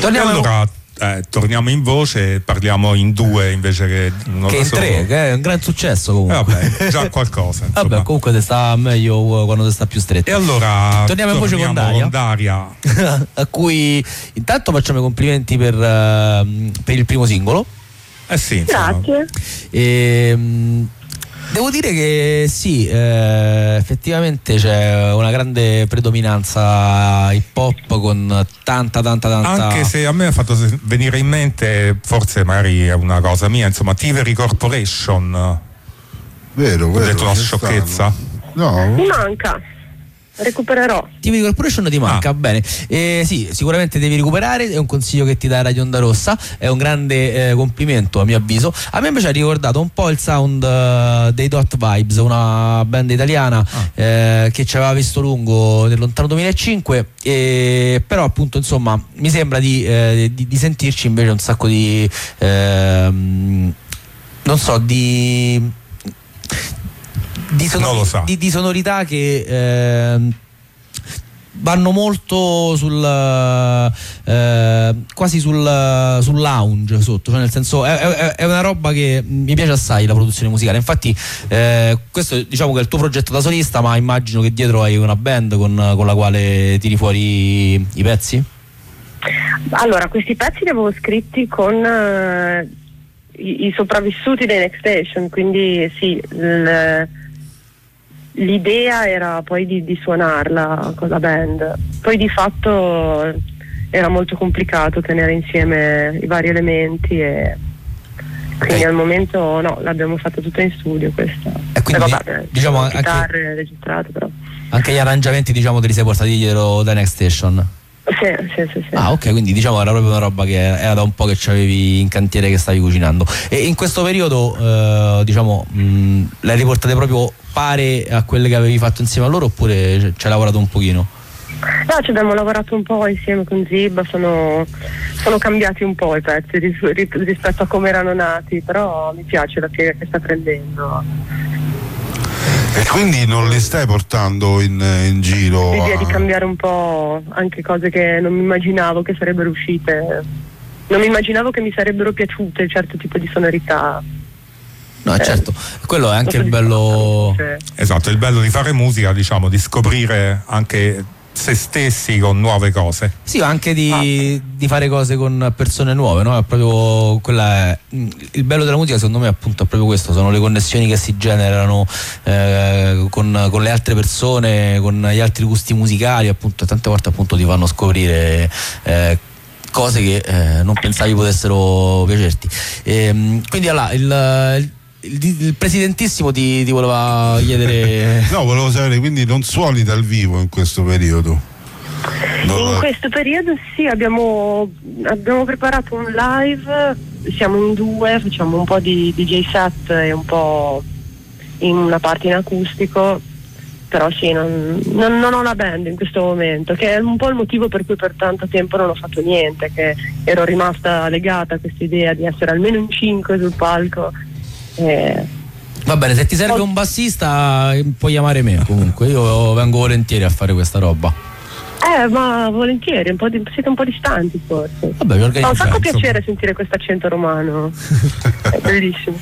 Torniamo in voce e parliamo in due invece che in tre, che è un gran successo comunque. Vabbè, già qualcosa. Vabbè, comunque si sta meglio quando si sta più stretti. E allora torniamo in voce con Daria. A cui intanto facciamo i complimenti per il primo singolo. Sì, grazie. Devo dire che sì, effettivamente c'è una grande predominanza hip hop con tanta. Anche se a me ha fatto venire in mente, forse magari è una cosa mia, insomma, Thievery Corporation. Vero. Ho detto una sciocchezza? No. Mi manca. Recupererò. TV Corporation ti manca, bene. Sì, sicuramente devi recuperare, è un consiglio che ti dà Radio Onda Rossa, è un grande complimento a mio avviso. A me invece ha ricordato un po' il sound dei Dot Vibes, una band italiana che ci aveva visto lungo nel lontano 2005, però appunto insomma mi sembra di sentirci invece un sacco di non so, di sonorità che vanno molto quasi sul lounge sotto, cioè nel senso è una roba che mi piace assai, la produzione musicale. Infatti questo diciamo che è il tuo progetto da solista, ma immagino che dietro hai una band con la quale tiri fuori i pezzi. Allora, questi pezzi li avevo scritti con i sopravvissuti dei Next Station, quindi sì, l'idea era poi di suonarla con la band, poi di fatto era molto complicato tenere insieme i vari elementi e quindi al momento no, l'abbiamo fatto tutta in studio questa. E quindi diciamo chitarre registrate, però anche gli arrangiamenti diciamo te li sei portati dietro da Next Station? Sì. Ah, ok, quindi diciamo era proprio una roba che era da un po' che c'avevi in cantiere, che stavi cucinando. E in questo periodo diciamo le hai riportate proprio pare a quelle che avevi fatto insieme a loro, oppure ci hai lavorato un pochino? No, ci abbiamo lavorato un po' insieme con Zib, sono cambiati un po' i pezzi rispetto a come erano nati, però mi piace la piega che sta prendendo. E quindi non li stai portando in giro? L'idea di cambiare un po' anche cose che non mi immaginavo che sarebbero uscite, non mi immaginavo che mi sarebbero piaciute certo tipo di sonorità. No, certo, quello è anche il bello. Esatto, il bello di fare musica, diciamo, di scoprire anche se stessi con nuove cose. Sì, anche di fare cose con persone nuove, no? È proprio il bello della musica, secondo me, appunto, è proprio questo, sono le connessioni che si generano con le altre persone, con gli altri gusti musicali, appunto, e tante volte appunto ti fanno scoprire cose che non pensavi potessero piacerti. Quindi allora il presidentissimo ti voleva chiedere. No, volevo sapere, quindi non suoni dal vivo in questo periodo? In questo periodo sì, abbiamo preparato un live, siamo in due, facciamo un po' di DJ set e un po' in una parte in acustico, però sì, non ho la band in questo momento, che è un po' il motivo per cui per tanto tempo non ho fatto niente, che ero rimasta legata a questa idea di essere almeno in 5 sul palco. Va bene, se ti serve un bassista puoi chiamare me, comunque io vengo volentieri a fare questa roba. Ma volentieri, siete un po' distanti forse. Vabbè, mi organizziamo. Fa un sacco piacere sentire questo accento romano. È bellissimo.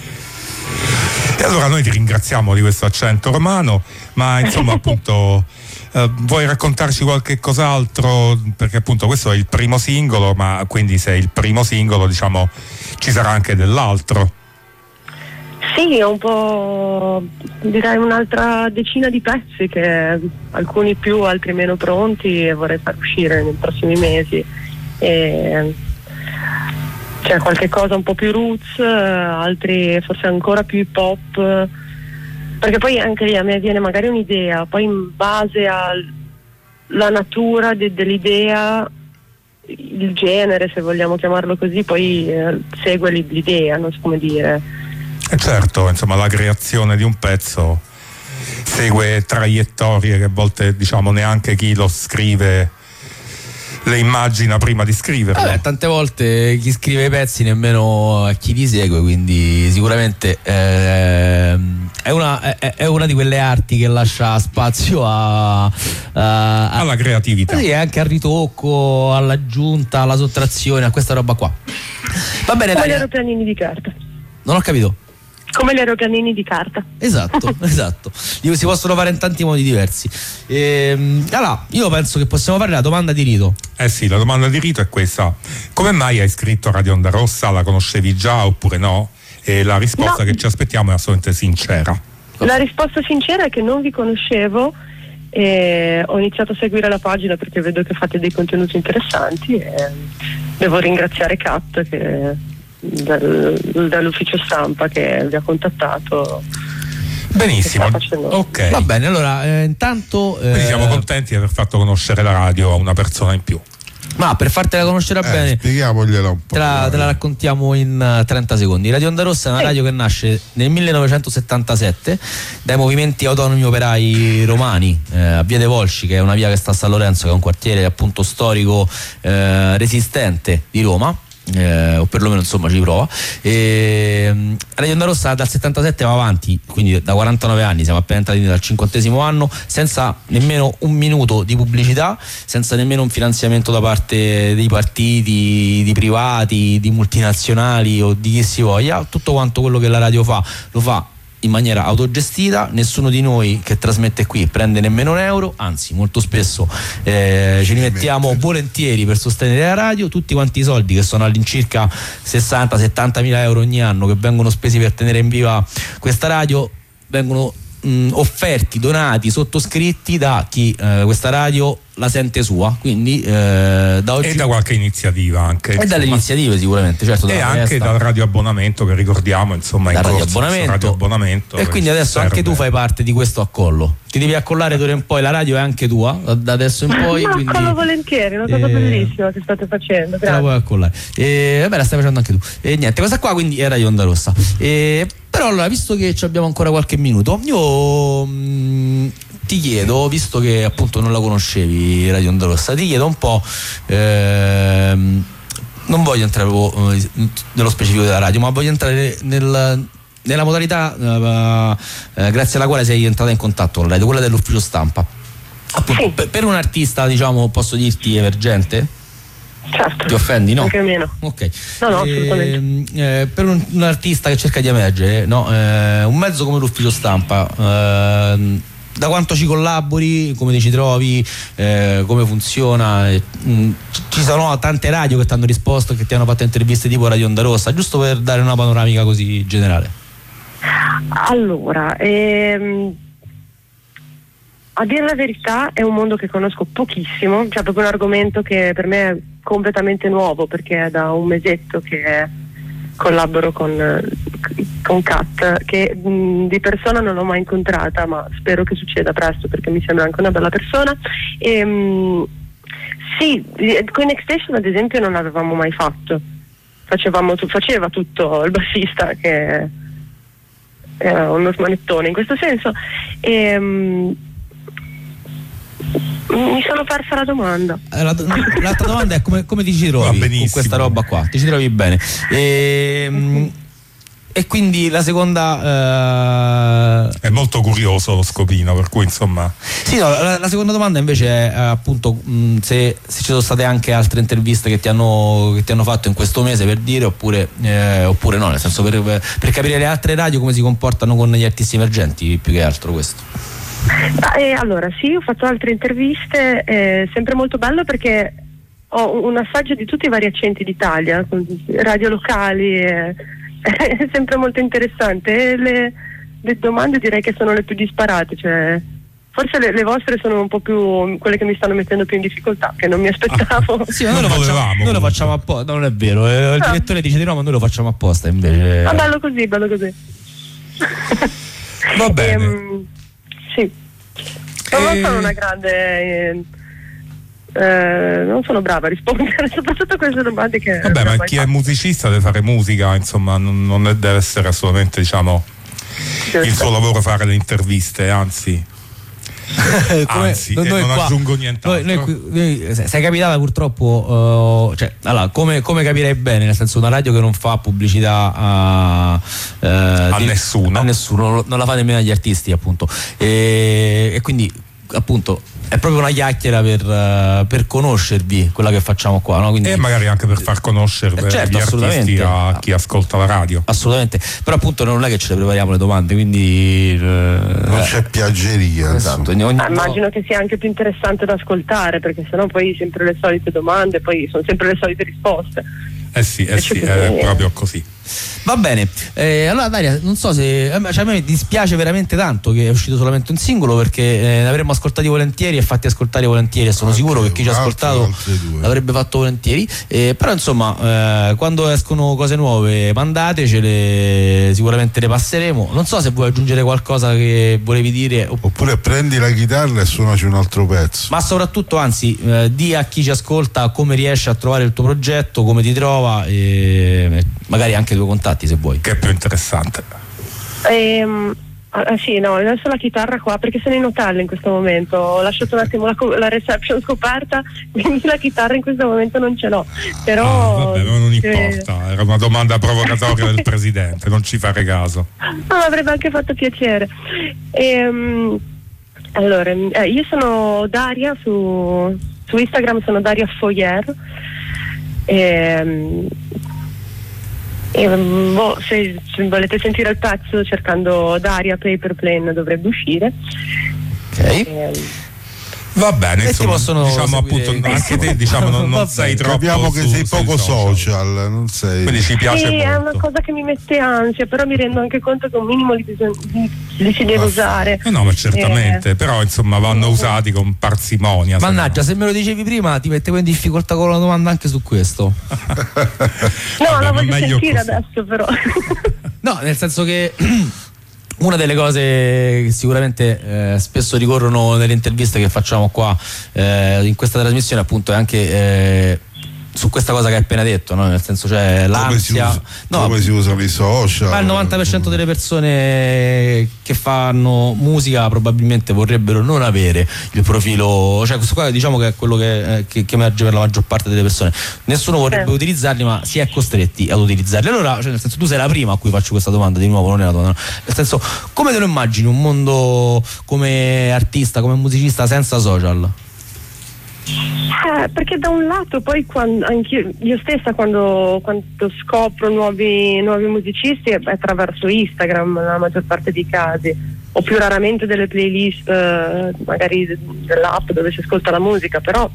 E allora noi ti ringraziamo di questo accento romano, ma insomma appunto vuoi raccontarci qualche cos'altro, perché appunto questo è il primo singolo, ma quindi se è il primo singolo diciamo ci sarà anche dell'altro. Sì, un po', direi un'altra decina di pezzi, che alcuni più, altri meno pronti, e vorrei far uscire nei prossimi mesi. E c'è qualche cosa un po' più roots, altri forse ancora più hip hop, perché poi anche lì a me viene magari un'idea, poi in base alla natura dell'idea, il genere, se vogliamo chiamarlo così, poi segue l'idea, non so come dire. Certo, insomma la creazione di un pezzo segue traiettorie che a volte diciamo neanche chi lo scrive le immagina prima di scriverlo. Tante volte chi scrive i pezzi nemmeno chi li segue, quindi sicuramente è è una di quelle arti che lascia spazio alla creatività. Sì, anche al ritocco, all'aggiunta, alla sottrazione, a questa roba qua. Va bene, come gli aeroplanini di carta. Non ho capito. Come gli aeroplanini di carta. Esatto, esatto. Si possono fare in tanti modi diversi. Allora, io penso che possiamo fare la domanda di rito. Sì, la domanda di rito è questa: come mai hai iscritto a Radio Onda Rossa? La conoscevi già oppure no? E la risposta che ci aspettiamo è assolutamente sincera. La risposta sincera è che non vi conoscevo e ho iniziato a seguire la pagina perché vedo che fate dei contenuti interessanti e devo ringraziare Kat che dall'ufficio stampa che vi ha contattato. Benissimo, ok. Va bene, allora intanto siamo contenti di aver fatto conoscere la radio a una persona in più. Ma per fartela conoscere bene, spieghiamogliela un po'. Te la raccontiamo in 30 secondi. Radio Onda Rossa è una radio che nasce nel 1977 dai movimenti autonomi operai romani a Via dei Volsci, che è una via che sta a San Lorenzo, che è un quartiere appunto storico resistente di Roma. O perlomeno insomma ci prova. Radio Onda Rossa dal 77 va avanti, quindi da 49 anni, siamo appena entrati dal 50° anno, senza nemmeno un minuto di pubblicità, senza nemmeno un finanziamento da parte dei partiti, di privati, di multinazionali o di chi si voglia. Tutto quanto quello che la radio fa lo fa in maniera autogestita, nessuno di noi che trasmette qui prende nemmeno un euro, anzi molto spesso ci rimettiamo volentieri per sostenere la radio. Tutti quanti i soldi, che sono all'incirca 60-70 mila euro ogni anno, che vengono spesi per tenere in viva questa radio, vengono offerti, donati, sottoscritti da chi questa radio la sente sua, quindi da oggi, e da qualche iniziativa anche, e dalle iniziative sicuramente, certo, e anche dal radioabbonamento che ricordiamo, insomma, in radioabbonamento, e quindi adesso serve. Anche tu fai parte di questo accollo, ti devi accollare d'ora in poi, la radio è anche tua da adesso in poi. No, accollo volentieri, una cosa bellissima che state facendo, grazie. La puoi accollare, vabbè, la stai facendo anche tu, e niente, questa qua quindi è Radio Onda Rossa. Però allora, visto che abbiamo ancora qualche minuto, io ti chiedo, visto che appunto non la conoscevi Radio Onda Rossa, ti chiedo un po', non voglio entrare nello specifico della radio, ma voglio entrare nella modalità grazie alla quale sei entrata in contatto con la radio, quella dell'ufficio stampa. Appunto, sì. Per un artista, diciamo, posso dirti emergente? Certo. Ti offendi? No? Anche meno. Ok. No, assolutamente. Per un artista che cerca di emergere, no? Un mezzo come l'ufficio stampa, da quanto ci collabori, come ti ci trovi, come funziona? Ci sono tante radio che ti hanno risposto, che ti hanno fatto interviste tipo Radio Onda Rossa, giusto per dare una panoramica così generale. Allora, a dire la verità è un mondo che conosco pochissimo, cioè proprio un argomento che per me è completamente nuovo, perché è da un mesetto che collaboro con Kat, che di persona non l'ho mai incontrata, ma spero che succeda presto perché mi sembra anche una bella persona. Sì, con Next Station ad esempio non l'avevamo mai fatto, faceva tutto il bassista, che è uno smanettone in questo senso, mi sono persa la domanda. L'altra domanda è come ti ci trovi con questa roba qua? Ti ci trovi bene? E quindi la seconda è molto curioso lo scopino, per cui insomma. Sì, no, la seconda domanda invece è appunto se ci sono state anche altre interviste che ti hanno fatto in questo mese, per dire, oppure no, nel senso per capire le altre radio come si comportano con gli artisti emergenti, più che altro questo. Allora sì, ho fatto altre interviste, sempre molto bello perché ho un assaggio di tutti i vari accenti d'Italia, radio locali, è sempre molto interessante, e le domande direi che sono le più disparate, cioè forse le vostre sono un po' più quelle che mi stanno mettendo più in difficoltà, che non mi aspettavo. Sì, noi lo facciamo apposta, non è vero, il direttore dice di no, ma noi lo facciamo apposta invece. Bello così. Va bene. Sì, non sono una grande non sono brava a rispondere soprattutto a queste domande che vabbè, ma chi è musicista deve fare musica, insomma, non deve essere assolutamente, diciamo, il suo lavoro fare le interviste, anzi Anzi, non aggiungo nient'altro. Sei capitata purtroppo, allora, come capirei bene, nel senso, una radio che non fa pubblicità a nessuno, non la fa nemmeno agli artisti, appunto, e quindi appunto è proprio una chiacchiera per conoscervi, quella che facciamo qua, no? Quindi, e magari anche per far conoscere gli artisti a chi ascolta la radio. Assolutamente, però appunto non è che ce le prepariamo le domande, quindi non c'è piaggeria. Esatto. Immagino che sia anche più interessante da ascoltare, perché sennò poi sempre le solite domande, poi sono sempre le solite risposte. Sì, è proprio così. Va bene, allora Daria, non so se a me dispiace veramente tanto che è uscito solamente un singolo, perché ne avremmo ascoltati volentieri e fatti ascoltare volentieri, e sono sicuro che chi ci ha ascoltato l'avrebbe fatto volentieri, però insomma quando escono cose nuove mandatecele, sicuramente le passeremo. Non so se vuoi aggiungere qualcosa che volevi dire, oppure prendi la chitarra e suonaci un altro pezzo, ma soprattutto anzi di a chi ci ascolta come riesce a trovare il tuo progetto, come ti trova, e magari anche i tuoi contatti, se vuoi, che è più interessante. Sì, no, adesso la chitarra qua, perché sono in hotel in questo momento, ho lasciato un attimo la reception scoperta, quindi la chitarra in questo momento non ce l'ho, però vabbè, non importa, era una domanda provocatoria del presidente, non ci fare caso. No, avrebbe anche fatto piacere. Allora, io sono Daria, su Instagram sono Daria Foyer, se volete sentire il pezzo cercando Daria Paper Plane dovrebbe uscire. Ok. Va bene, insomma, diciamo seguire, appunto anche te, diciamo, non sei troppo. Capiamo che sei poco social, non sei. Quindi ci piace molto. È una cosa che mi mette ansia, però mi rendo anche conto che un minimo li si deve usare. No, ma certamente, però insomma vanno usati con parsimonia. Mannaggia, se me lo dicevi prima ti mettevo in difficoltà con la domanda anche su questo. No, la voglio sentire così adesso, però. No, nel senso che una delle cose che sicuramente spesso ricorrono nelle interviste che facciamo qua in questa trasmissione, appunto, è anche su questa cosa che hai appena detto, no? Nel senso, cioè l'ansia, come si usano i social, ma il 90% delle persone che fanno musica probabilmente vorrebbero non avere il profilo, cioè questo qua diciamo che è quello che emerge per la maggior parte delle persone. Nessuno vorrebbe utilizzarli, ma si è costretti ad utilizzarli. Allora, cioè, nel senso, tu sei la prima a cui faccio questa domanda di nuovo, non è la tua, no? Nel senso, come te lo immagini un mondo come artista, come musicista senza social? Perché da un lato poi io stessa quando scopro nuovi musicisti è attraverso Instagram nella maggior parte dei casi, o più raramente delle playlist magari dell'app dove si ascolta la musica, però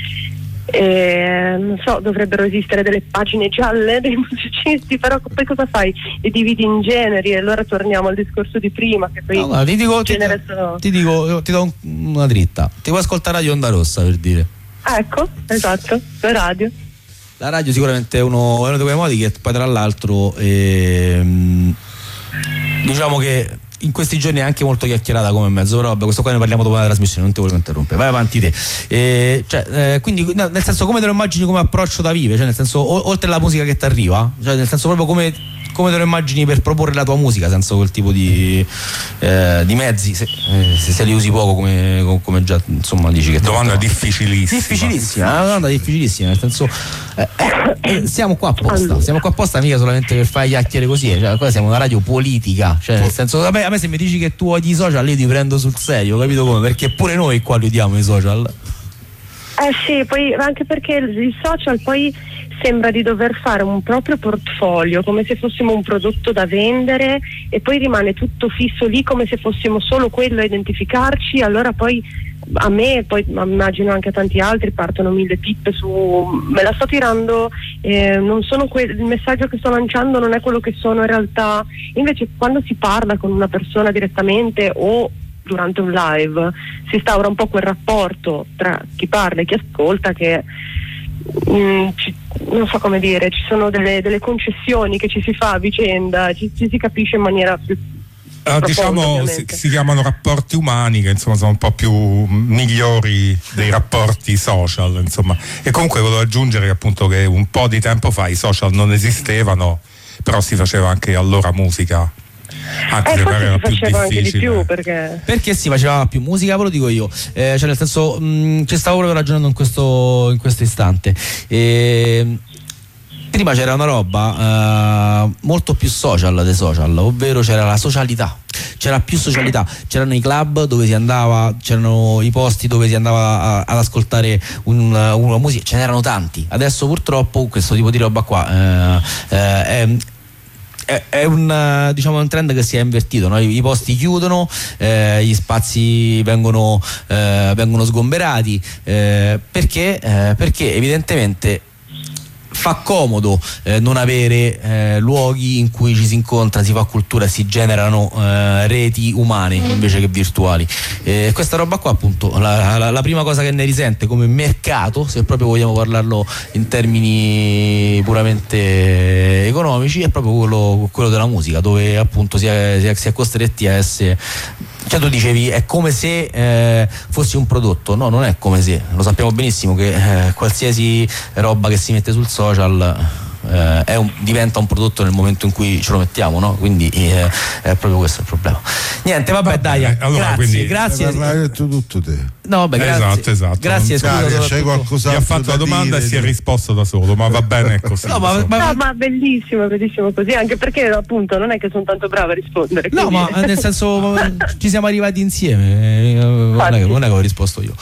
non so, dovrebbero esistere delle pagine gialle dei musicisti, però poi cosa fai? Li dividi in generi, e allora torniamo al discorso di prima, che poi ti do una dritta, ti vuoi ascoltare Radio Onda Rossa, per dire? Ecco, esatto, la radio sicuramente è uno di quei modi che poi, tra l'altro, diciamo che in questi giorni è anche molto chiacchierata come mezzo, però vabbè, questo qua ne parliamo dopo la trasmissione, non ti volevo interrompere, vai avanti te. Quindi nel senso, come te lo immagini come approccio da vive, cioè nel senso, oltre alla musica che ti arriva, cioè nel senso proprio come te lo immagini per proporre la tua musica senza quel tipo di mezzi, se li usi poco, come già insomma dici che domanda difficilissima, una domanda difficilissima, nel senso siamo qua apposta mica solamente per fare chiacchiere così, cioè qua siamo una radio politica, cioè nel senso, vabbè, a me se mi dici che tu odi i social io ti prendo sul serio, capito come? Perché pure noi qua li odiamo i social. Sì, poi anche perché il social poi sembra di dover fare un proprio portfolio come se fossimo un prodotto da vendere, e poi rimane tutto fisso lì come se fossimo solo quello a identificarci. Allora poi a me, poi immagino anche a tanti altri, partono 1000 pippe su me la sto tirando, non sono il messaggio che sto lanciando non è quello che sono in realtà. Invece quando si parla con una persona direttamente o durante un live si instaura un po' quel rapporto tra chi parla e chi ascolta, che non so come dire, ci sono delle concessioni che ci si fa a vicenda, ci si capisce in maniera più diciamo si chiamano rapporti umani, che insomma sono un po' più migliori dei rapporti social, insomma. E comunque volevo aggiungere appunto che un po' di tempo fa i social non esistevano, però si faceva anche allora musica Anche se forse era si più faceva anche di difficile. più perché si faceva più musica, ve lo dico io, cioè nel senso ci stavo proprio ragionando in questo istante. Prima c'era una roba molto più social dei social, ovvero c'era la socialità, c'era più socialità, c'erano i club dove si andava, c'erano i posti dove si andava ad ascoltare una musica, ce n'erano tanti. Adesso purtroppo questo tipo di roba qua è un, diciamo, un trend che si è invertito, no? I posti chiudono, gli spazi vengono sgomberati, perché evidentemente fa comodo non avere luoghi in cui ci si incontra, si fa cultura, si generano reti umane invece che virtuali. Questa roba qua, appunto, la prima cosa che ne risente come mercato, se proprio vogliamo parlarlo in termini puramente economici, è proprio quello della musica, dove appunto si è costretti a essere. Cioè tu dicevi è come se fossi un prodotto. No, non è come se, lo sappiamo benissimo che qualsiasi roba che si mette sul social diventa un prodotto nel momento in cui ce lo mettiamo, no? Quindi è proprio questo il problema. Niente, vabbè, dai, allora, grazie. Hai detto tutto te. No, vabbè, grazie. Esatto. Grazie, scusa, c'è qualcos'altro gli ha fatto la domanda e si è risposto da solo, ma va bene così. No, ma bellissimo così, anche perché appunto non è che sono tanto brava a rispondere. No, quindi. ma nel senso ci siamo arrivati insieme, non è che ho risposto io.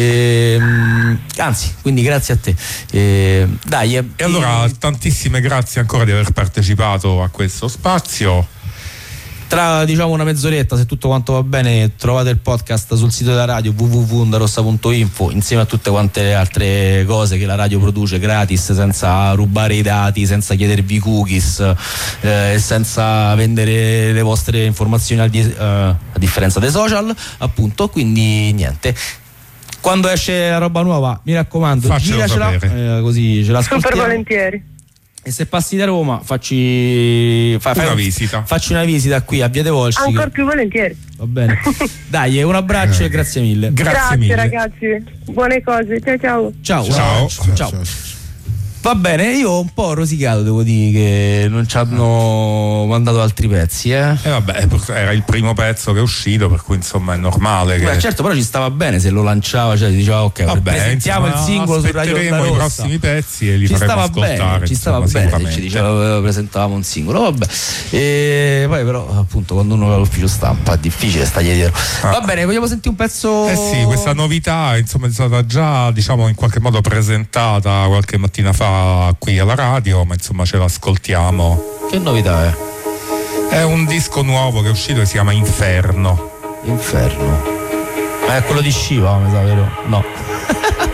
Anzi, quindi grazie a te. Dai. E allora tantissime grazie ancora di aver partecipato a questo spazio. Tra una mezz'oretta, se tutto quanto va bene, trovate il podcast sul sito della radio www.ondarossa.info insieme a tutte quante le altre cose che la radio produce gratis, senza rubare i dati, senza chiedervi cookies, senza vendere le vostre informazioni a differenza dei social, appunto. Quindi niente, quando esce la roba nuova, mi raccomando, giracela, così ce l'ascoltiamo. Super volentieri. E se passi da Roma fai una visita. Facci una visita qui a Via dei Volsci. Ancora più volentieri. Va bene. Dai, un abbraccio e grazie mille. Grazie mille. Ragazzi. Buone cose. Ciao. Va bene, io ho un po' rosicato, devo dire, che non ci hanno mandato altri pezzi, vabbè, era il primo pezzo che è uscito, per cui insomma è normale che. Beh, certo, però ci stava bene se lo lanciava, cioè diceva ok, vabbè, presentiamo il singolo su Radio Onda Rossa. I prossimi pezzi e li faremo ascoltare. Ci stava bene, ci diceva presentavamo un singolo, vabbè. E poi però appunto quando uno va all'ufficio stampa è difficile stargli dietro. Va bene, vogliamo sentire un pezzo? Sì, questa novità insomma è stata già in qualche modo presentata qualche mattina fa qui alla radio, ma insomma ce l'ascoltiamo. Che novità è? È un disco nuovo che è uscito e si chiama Inferno. Ma è quello di Shiva, mi sa, vero? No.